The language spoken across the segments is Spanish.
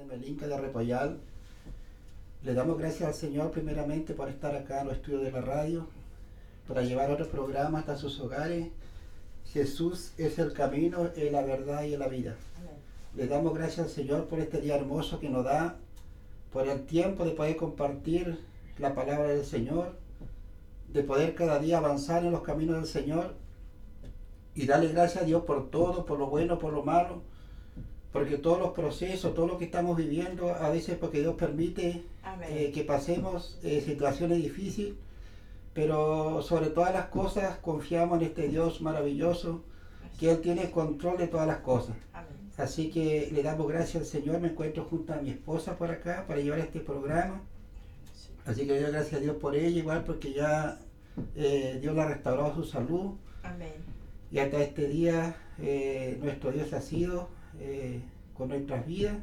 de Melinca de Repollal. Le damos gracias al Señor primeramente por estar acá en los estudios de la radio, para llevar otros programas hasta sus hogares. Jesús es el camino, es la verdad y es la vida. Amén. Le damos gracias al Señor por este día hermoso que nos da, por el tiempo de poder compartir la palabra del Señor, de poder cada día avanzar en los caminos del Señor y darle gracias a Dios por todo, por lo bueno, por lo malo, porque todos los procesos, todo lo que estamos viviendo, a veces porque Dios permite que pasemos situaciones difíciles, pero sobre todas las cosas confiamos en este Dios maravilloso, que Él tiene control de todas las cosas. Amén. Así que le damos gracias al Señor. Me encuentro junto a mi esposa por acá para llevar este programa. Así que le doy gracias a Dios por ella, igual porque ya Dios le ha restaurado su salud. Amén. Y hasta este día nuestro Dios ha sido con nuestras vidas.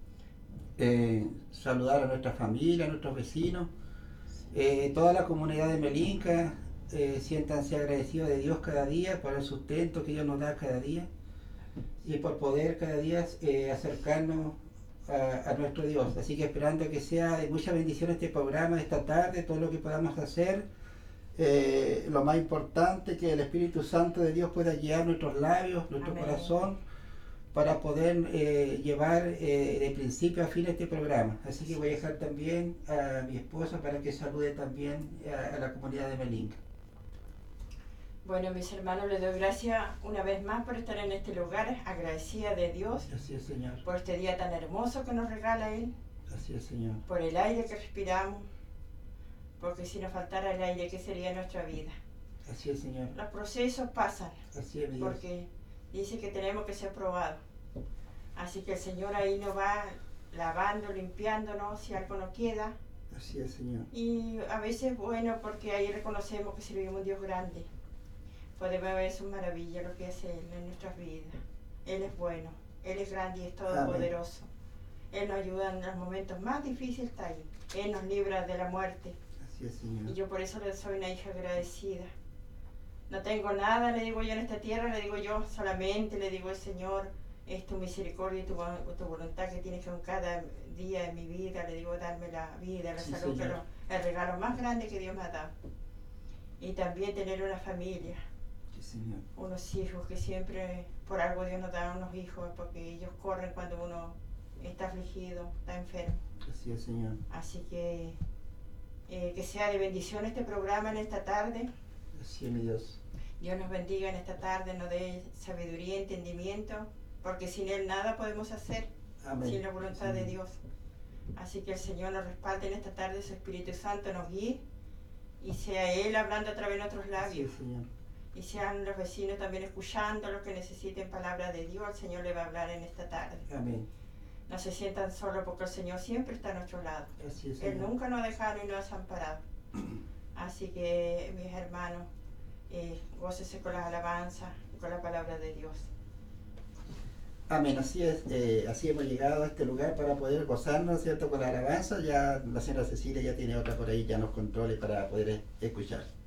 Saludar a nuestra familia, a nuestros vecinos, toda la comunidad de Melinca. Siéntanse agradecidos de Dios cada día por el sustento que Dios nos da cada día y por poder cada día acercarnos a nuestro Dios. Así que esperando que sea de mucha bendición este programa esta tarde, todo lo que podamos hacer. Lo más importante, que el Espíritu Santo de Dios pueda guiar nuestros labios, nuestro Amén. corazón, para poder llevar de principio a fin este programa. Así que voy a dejar también a mi esposa para que salude también a la comunidad de Melinca. Bueno, mis hermanos, les doy gracias una vez más por estar en este lugar, agradecida de Dios Así es, Señor. por este día tan hermoso que nos regala Él, Así es, Señor. por el aire que respiramos, porque si nos faltara el aire, ¿qué sería nuestra vida? Así es, Señor. Los procesos pasan, Así es, mi Dios. porque dice que tenemos que ser probados. Así que el Señor ahí nos va lavando, limpiándonos, si algo nos queda. Así es, Señor. Y a veces, bueno, porque ahí reconocemos que servimos a un Dios grande. Podemos ver sus maravillas, lo que hace Él en nuestras vidas. Él es bueno, Él es grande y es todopoderoso. Él nos ayuda en los momentos más difíciles, está ahí. Él nos libra de la muerte. Así es, Señor. Y yo por eso le soy una hija agradecida. No tengo nada, le digo yo en esta tierra, le digo yo solamente, le digo al Señor, es tu misericordia y tu voluntad que tienes con cada día de mi vida, le digo, darme la vida, la Sí, salud, Señor. el regalo más grande que Dios me ha dado. Y también tener una familia, Sí, Señor. unos hijos que siempre, por algo Dios nos da unos hijos, porque ellos corren cuando uno está afligido, está enfermo. Así es, Señor. Así que sea de bendición este programa en esta tarde. Así es, mi Dios. Dios nos bendiga en esta tarde, nos dé sabiduría y entendimiento, porque sin Él nada podemos hacer, Amén. sin la voluntad de Amén. Dios. Así que el Señor nos respalde en esta tarde, su Espíritu Santo nos guíe, y sea Él hablando a través de nuestros Así labios, es, Señor. y sean los vecinos también escuchando los que necesiten palabra de Dios. El Señor le va a hablar en esta tarde. Amén. No se sientan solos, porque el Señor siempre está a nuestro lado. Así es, Él Señor. nunca nos ha dejado y nos ha desamparado. Así que, mis hermanos, gócese con las alabanzas y con la palabra de Dios. Amén, así es. Así hemos llegado a este lugar para poder gozarnos, ¿cierto? Con la alabanza. Ya la señora Cecilia ya tiene otra por ahí, ya nos controle para poder escuchar.